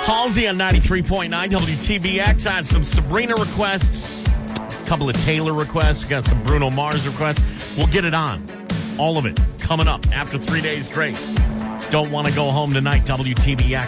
Halsey on 93.9 WTBX. I had some Sabrina requests, a couple of Taylor requests. We got some Bruno Mars requests. We'll get it on. All of it coming up after 3 days grace. Don't Want to Go Home Tonight, WTBX.